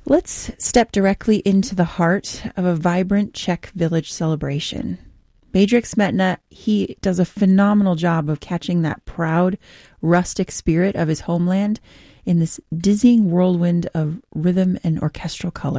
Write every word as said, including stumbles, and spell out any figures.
Let's step directly into the heart of a vibrant Czech village celebration. Bedřich Smetana, he does a phenomenal job of catching that proud, rustic spirit of his homeland in this dizzying whirlwind of rhythm and orchestral color.